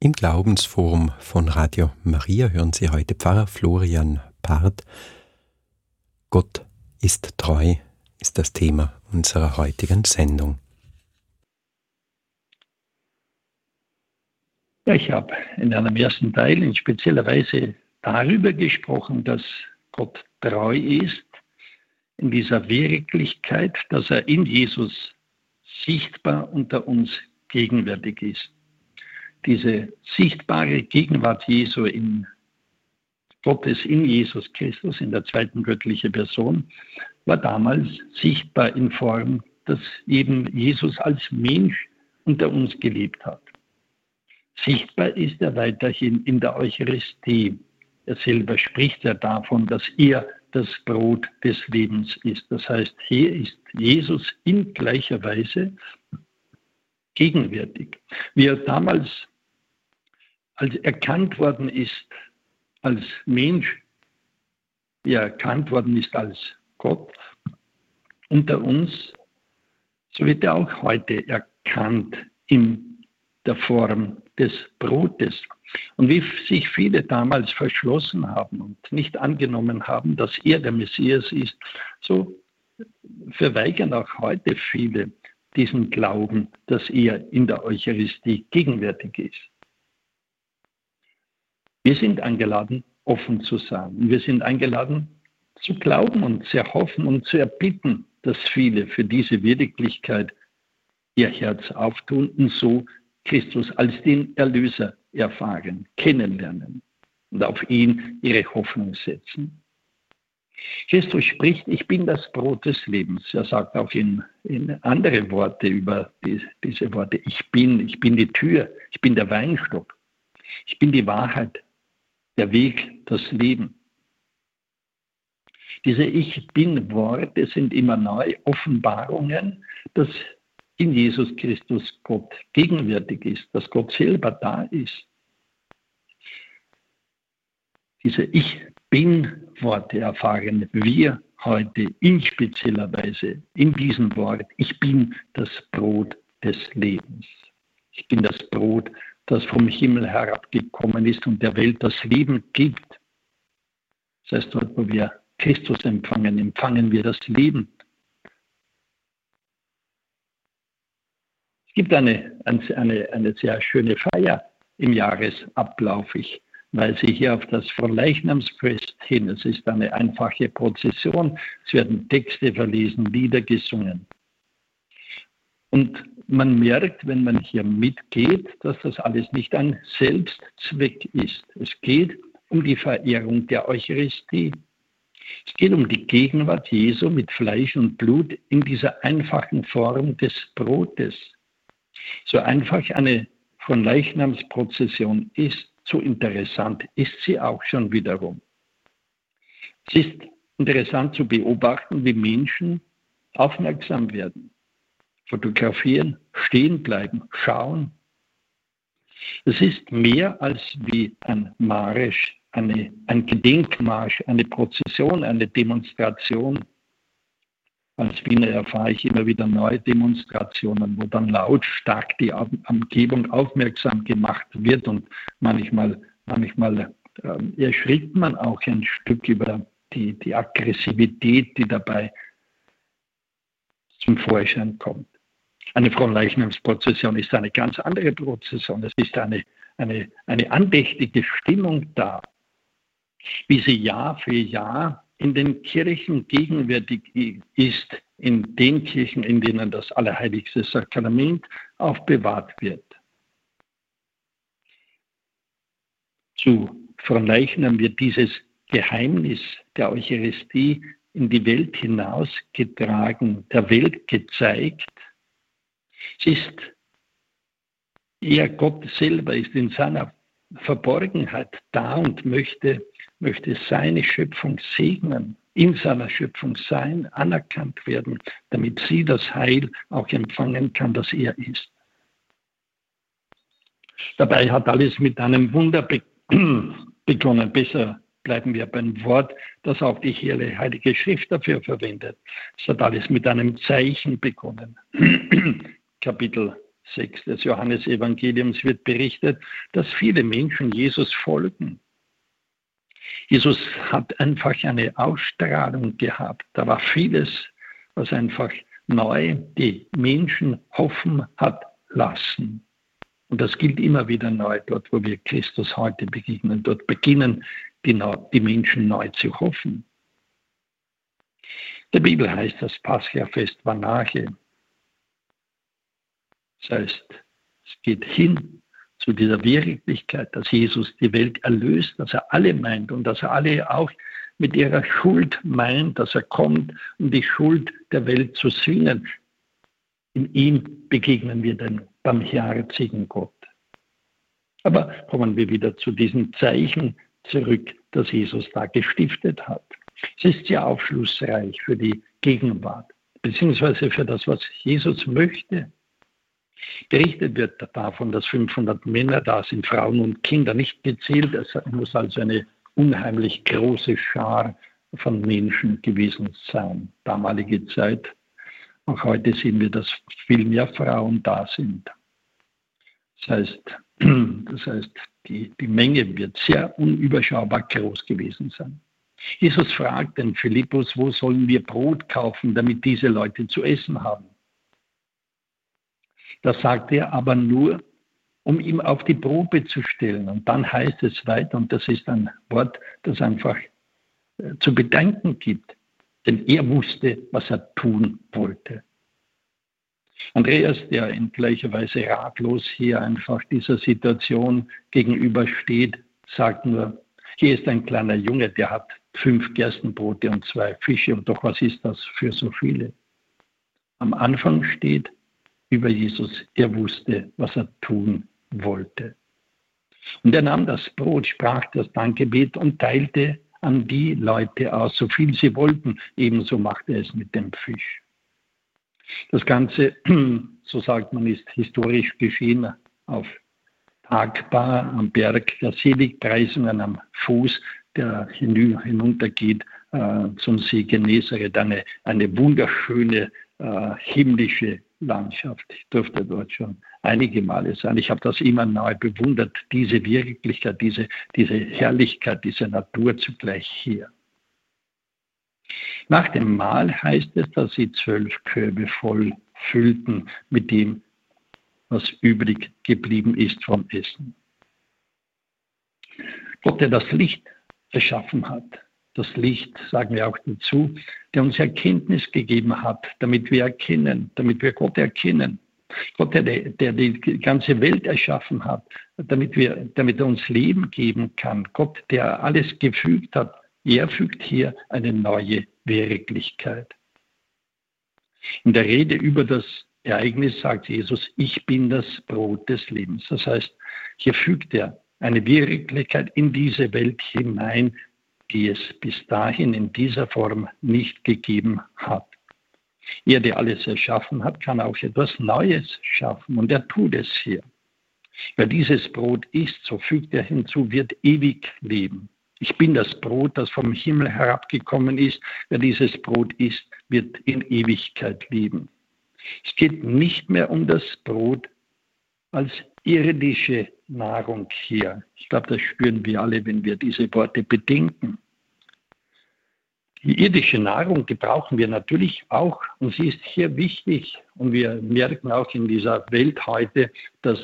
Im Glaubensforum von Radio Maria hören Sie heute Pfarrer Florian Part. Gott ist treu, ist das Thema unserer heutigen Sendung. Ja, ich habe in einem ersten Teil in spezieller Weise darüber gesprochen, dass Gott treu ist, in dieser Wirklichkeit, dass er in Jesus sichtbar unter uns gegenwärtig ist. Diese sichtbare Gegenwart Jesu Gottes in Jesus Christus, in der zweiten göttlichen Person, war damals sichtbar in Form, dass eben Jesus als Mensch unter uns gelebt hat. Sichtbar ist er weiterhin in der Eucharistie. Er selber spricht ja davon, dass er das Brot des Lebens ist. Das heißt, hier ist Jesus in gleicher Weise gegenwärtig. Wie er damals als erkannt worden ist als Mensch, wie er erkannt worden ist als Gott unter uns, so wird er auch heute erkannt in der Form des Brotes. Und wie sich viele damals verschlossen haben und nicht angenommen haben, dass er der Messias ist, so verweigern auch heute viele diesen Glauben, dass er in der Eucharistie gegenwärtig ist. Wir sind eingeladen, offen zu sein. Wir sind eingeladen, zu glauben und zu erhoffen und zu erbitten, dass viele für diese Wirklichkeit ihr Herz auftun und so Christus als den Erlöser erfahren, kennenlernen und auf ihn ihre Hoffnung setzen. Christus spricht, ich bin das Brot des Lebens. Er sagt auch in andere Worte über diese Worte, ich bin die Tür, ich bin der Weinstock, ich bin die Wahrheit, der Weg, das Leben. Diese Ich Bin-Worte sind immer neu Offenbarungen, dass in Jesus Christus Gott gegenwärtig ist, dass Gott selber da ist. Diese Ich Bin-Worte erfahren wir heute in spezieller Weise in diesem Wort. Ich bin das Brot des Lebens. Ich bin das Brot, das vom Himmel herabgekommen ist und der Welt das Leben gibt. Das heißt, dort, wo wir Christus empfangen, empfangen wir das Leben. Es gibt eine sehr schöne Feier im Jahresablauf. Ich weise hier auf das Fronleichnamsfest hin. Es ist eine einfache Prozession. Es werden Texte verlesen, Lieder gesungen. Und man merkt, wenn man hier mitgeht, dass das alles nicht ein Selbstzweck ist. Es geht um die Verehrung der Eucharistie. Es geht um die Gegenwart Jesu mit Fleisch und Blut in dieser einfachen Form des Brotes. So einfach eine Fronleichnamsprozession ist, so interessant ist sie auch schon wiederum. Es ist interessant zu beobachten, wie Menschen aufmerksam werden. Fotografieren, stehen bleiben, schauen. Es ist mehr als wie ein Marsch, ein Gedenkmarsch, eine Prozession, eine Demonstration. Als Wiener erfahre ich immer wieder neue Demonstrationen, wo dann lautstark die Umgebung aufmerksam gemacht wird und manchmal erschrickt man auch ein Stück über die Aggressivität, die dabei zum Vorschein kommt. Eine Fronleichnamsprozession ist eine ganz andere Prozession. Es ist eine andächtige Stimmung da, wie sie Jahr für Jahr in den Kirchen gegenwärtig ist, in den Kirchen, in denen das Allerheiligste Sakrament aufbewahrt wird. Zu Fronleichnam wird dieses Geheimnis der Eucharistie in die Welt hinausgetragen, der Welt gezeigt. Es ist eher Gott selber, ist in seiner Verborgenheit da und möchte seine Schöpfung segnen, in seiner Schöpfung sein, anerkannt werden, damit sie das Heil auch empfangen kann, das er ist. Dabei hat alles mit einem Wunder begonnen. Besser bleiben wir beim Wort, das auch die Heilige Schrift dafür verwendet. Es hat alles mit einem Zeichen begonnen. Kapitel 6 des Johannesevangeliums wird berichtet, dass viele Menschen Jesus folgen. Jesus hat einfach eine Ausstrahlung gehabt. Da war vieles, was einfach neu die Menschen hoffen hat lassen. Und das gilt immer wieder neu, dort wo wir Christus heute begegnen. Dort beginnen die Menschen neu zu hoffen. In der Bibel heißt das Paschafest war nahe. Das heißt, es geht hin zu dieser Wirklichkeit, dass Jesus die Welt erlöst, dass er alle meint und dass er alle auch mit ihrer Schuld meint, dass er kommt, um die Schuld der Welt zu sühnen. In ihm begegnen wir den barmherzigen Gott. Aber kommen wir wieder zu diesem Zeichen zurück, das Jesus da gestiftet hat. Es ist sehr aufschlussreich für die Gegenwart, beziehungsweise für das, was Jesus möchte. Berichtet wird davon, dass 500 Männer da sind, Frauen und Kinder, nicht gezählt. Es muss also eine unheimlich große Schar von Menschen gewesen sein. Damalige Zeit. Auch heute sehen wir, dass viel mehr Frauen da sind. Das heißt, die Menge wird sehr unüberschaubar groß gewesen sein. Jesus fragt den Philippus, wo sollen wir Brot kaufen, damit diese Leute zu essen haben? Das sagt er aber nur, um ihm auf die Probe zu stellen. Und dann heißt es weiter, und das ist ein Wort, das einfach zu bedenken gibt, denn er wusste, was er tun wollte. Andreas, der in gleicher Weise ratlos hier einfach dieser Situation gegenübersteht, sagt nur, hier ist ein kleiner Junge, der hat 5 Gerstenbrote und 2 Fische, und doch was ist das für so viele? Am Anfang steht über Jesus, er wusste, was er tun wollte. Und er nahm das Brot, sprach das Dankgebet und teilte an die Leute aus, so viel sie wollten. Ebenso machte er es mit dem Fisch. Das Ganze, so sagt man, ist historisch geschehen auf Tagbar am Berg der Seligpreisungen am Fuß, der hinuntergeht zum See Genezareth. Eine wunderschöne himmlische Landschaft. Ich durfte dort schon einige Male sein. Ich habe das immer neu bewundert, diese Wirklichkeit, diese Herrlichkeit, diese Natur zugleich hier. Nach dem Mahl heißt es, dass sie 12 Körbe voll füllten mit dem, was übrig geblieben ist vom Essen. Gott, der das Licht erschaffen hat, das Licht, sagen wir auch dazu, der uns Erkenntnis gegeben hat, damit wir erkennen, damit wir Gott erkennen. Gott, der die ganze Welt erschaffen hat, damit er uns Leben geben kann. Gott, der alles gefügt hat, er fügt hier eine neue Wirklichkeit. In der Rede über das Ereignis sagt Jesus, ich bin das Brot des Lebens. Das heißt, hier fügt er eine Wirklichkeit in diese Welt hinein, die es bis dahin in dieser Form nicht gegeben hat. Er, der alles erschaffen hat, kann auch etwas Neues schaffen, und er tut es hier. Wer dieses Brot isst, so fügt er hinzu, wird ewig leben. Ich bin das Brot, das vom Himmel herabgekommen ist. Wer dieses Brot isst, wird in Ewigkeit leben. Es geht nicht mehr um das Brot als irdische Nahrung hier. Ich glaube, das spüren wir alle, wenn wir diese Worte bedenken. Die irdische Nahrung, die brauchen wir natürlich auch, und sie ist hier wichtig. Und wir merken auch in dieser Welt heute, dass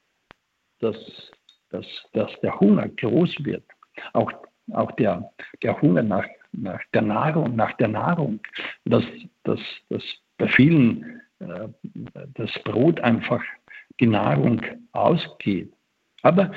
der Hunger groß wird. Auch der Hunger nach der Nahrung, dass bei vielen das Brot einfach die Nahrung ausgeht. Aber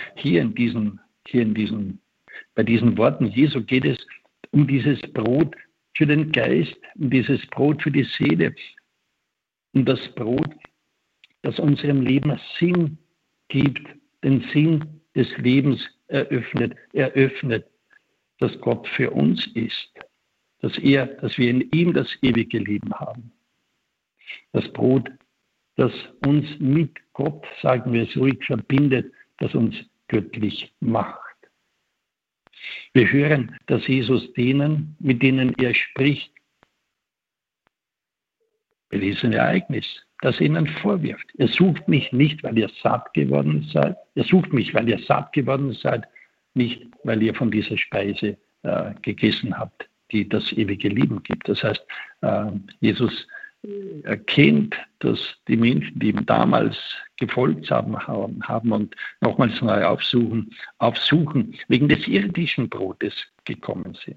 bei diesen Worten Jesu geht es um dieses Brot für den Geist, um dieses Brot für die Seele, um das Brot, das unserem Leben Sinn gibt, den Sinn des Lebens eröffnet, dass Gott für uns ist, dass wir in ihm das ewige Leben haben. Das Brot, das uns mit Gott, sagen wir es ruhig, verbindet, das uns göttlich macht. Wir hören, dass Jesus denen, mit denen er spricht, bei diesem Ereignis, das ihnen vorwirft. Ihr sucht mich nicht, weil ihr satt geworden seid. Ihr sucht mich, weil ihr satt geworden seid, nicht, weil ihr von dieser Speise gegessen habt, die das ewige Leben gibt. Das heißt, Jesus erkennt, dass die Menschen, die ihm damals gefolgt haben und nochmals neu aufsuchen, wegen des irdischen Brotes gekommen sind.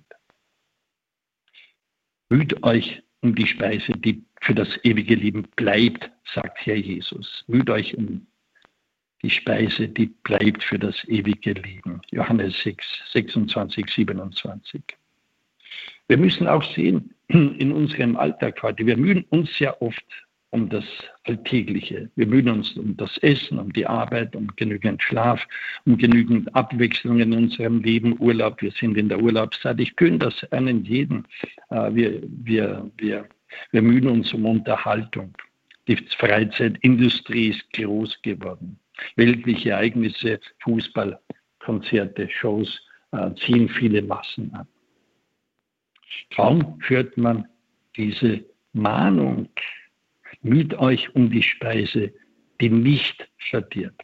Müht euch um die Speise, die für das ewige Leben bleibt, sagt Herr Jesus. Müht euch um die Speise, die bleibt für das ewige Leben. Johannes 6, 26, 27. Wir müssen auch sehen, in unserem Alltag heute, wir mühen uns ja oft um das Alltägliche. Wir mühen uns um das Essen, um die Arbeit, um genügend Schlaf, um genügend Abwechslung in unserem Leben, Urlaub. Wir sind in der Urlaubszeit. Ich gönne das einen jeden. Wir mühen uns um Unterhaltung. Die Freizeitindustrie ist groß geworden. Weltliche Ereignisse, Fußball, Konzerte, Shows ziehen viele Massen an. Kaum hört man diese Mahnung, müht euch um die Speise, die nicht verdirbt.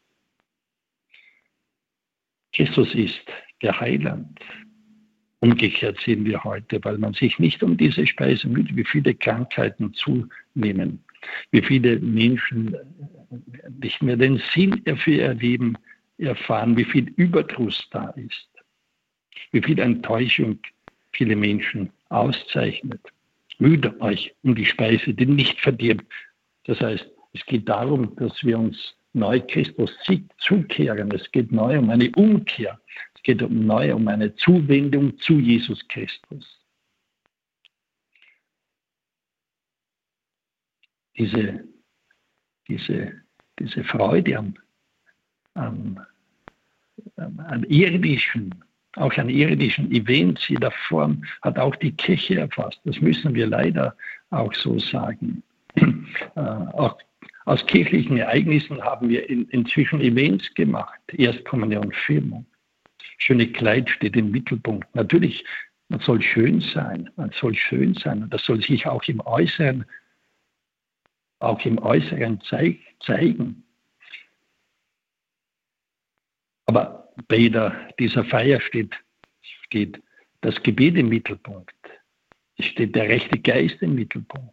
Christus ist der Heiland. Umgekehrt sehen wir heute, weil man sich nicht um diese Speise müht, wie viele Krankheiten zunehmen, wie viele Menschen nicht mehr den Sinn für ihr Leben erfahren, wie viel Überdruss da ist, wie viel Enttäuschung viele Menschen auszeichnet. Müht euch um die Speise, die nicht verdirbt. Das heißt, es geht darum, dass wir uns neu Christus zukehren. Es geht neu um eine Umkehr. Es geht neu um eine Zuwendung zu Jesus Christus. Diese Freude an irdischen, auch an irdischen Events jeder Form hat auch die Kirche erfasst. Das müssen wir leider auch so sagen. Auch aus kirchlichen Ereignissen haben wir inzwischen Events gemacht. Erstkommunion, Firmung. Schöne Kleid steht im Mittelpunkt. Natürlich, man soll schön sein. Und das soll sich auch im Äußeren zeigen. Aber bei dieser Feier steht das Gebet im Mittelpunkt. Es steht der rechte Geist im Mittelpunkt.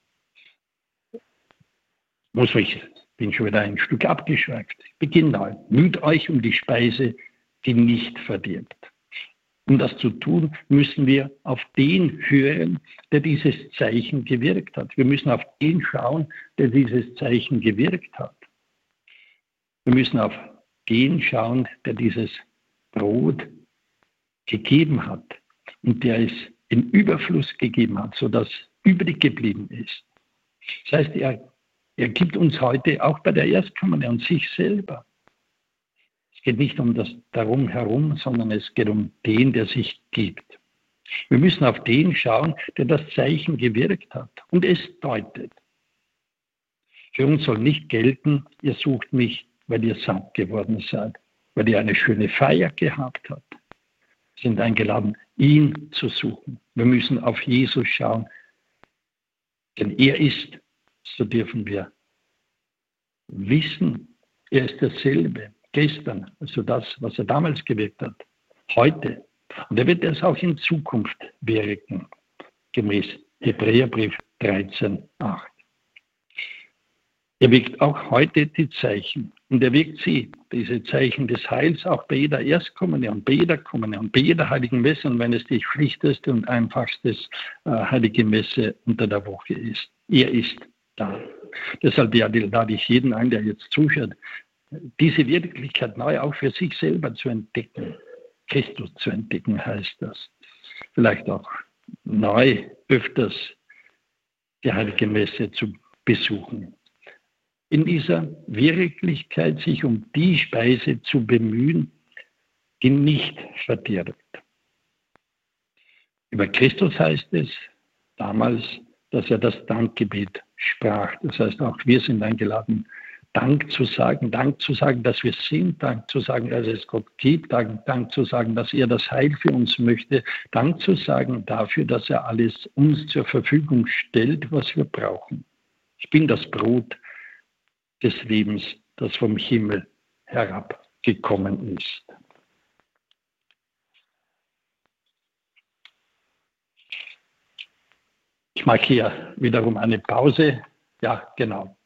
Bin schon wieder ein Stück abgeschweift. Ich beginne neu. Müht euch um die Speise, die nicht verdirbt. Um das zu tun, müssen wir auf den hören, der dieses Zeichen gewirkt hat. Wir müssen auf den schauen, der dieses Zeichen gewirkt hat. Wir müssen auf den schauen, der dieses Brot gegeben hat und der es in Überfluss gegeben hat, sodass übrig geblieben ist. Das heißt, er gibt uns heute auch bei der Erstkommunion sich selber. Es geht nicht um das Darum herum, sondern es geht um den, der sich gibt. Wir müssen auf den schauen, der das Zeichen gewirkt hat und es deutet. Für uns soll nicht gelten, ihr sucht mich, weil ihr satt geworden seid, weil ihr eine schöne Feier gehabt habt. Wir sind eingeladen, ihn zu suchen. Wir müssen auf Jesus schauen, denn er ist, so dürfen wir wissen, er ist derselbe, gestern, also das, was er damals gewirkt hat, heute. Und er wird es auch in Zukunft wirken, gemäß Hebräerbrief 13,8. Er wirkt auch heute die Zeichen. Und er wirkt diese Zeichen des Heils, auch bei jeder Erstkommunion, bei jeder Kommunion, bei jeder Heiligen Messe. Und wenn es die schlichteste und einfachste Heilige Messe unter der Woche ist. Er ist da. Deshalb lade ich jeden ein, der jetzt zuhört, diese Wirklichkeit neu auch für sich selber zu entdecken. Christus zu entdecken heißt das. Vielleicht auch neu öfters die Heilige Messe zu besuchen. In dieser Wirklichkeit sich um die Speise zu bemühen, die nicht verdirbt. Über Christus heißt es damals, dass er das Dankgebet sprach. Das heißt, auch wir sind eingeladen, Dank zu sagen, dass wir sind, Dank zu sagen, dass es Gott gibt, Dank zu sagen, dass er das Heil für uns möchte, Dank zu sagen dafür, dass er alles uns zur Verfügung stellt, was wir brauchen. Ich bin das Brot des Lebens, das vom Himmel herabgekommen ist. Ich mache hier wiederum eine Pause. Ja, genau.